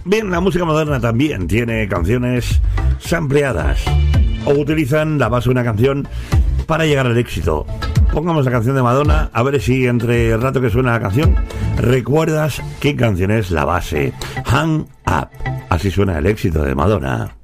Bien, la música moderna también tiene canciones sampleadas o utilizan la base de una canción para llegar al éxito. Pongamos la canción de Madonna, a ver si entre el rato que suena la canción recuerdas qué canción es la base. Hang Up. Así suena el éxito de Madonna.